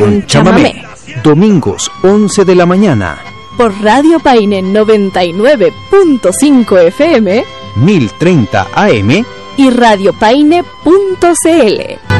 con chamamé. Domingos 11 de la mañana. Por Radio Paine 99.5 FM, 1030 AM y radiopaine.cl.